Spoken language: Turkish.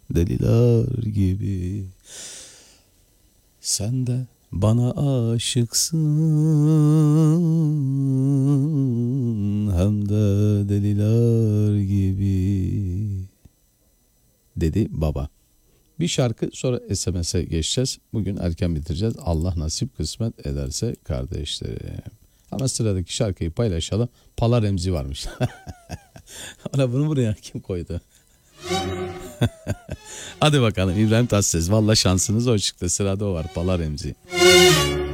deliler gibi. Sen de bana aşıksın hem de deliler gibi, dedi baba. Bir şarkı sonra SMS'e geçeceğiz. Bugün erken bitireceğiz. Allah nasip kısmet ederse kardeşlerim. Ama sıradaki şarkıyı paylaşalım. Pala Remzi varmış. Ana bunu buraya kim koydu? Hadi bakalım İbrahim Tatlıses. Valla şansınız o çıktı. Sırada o var, Pala Remzi.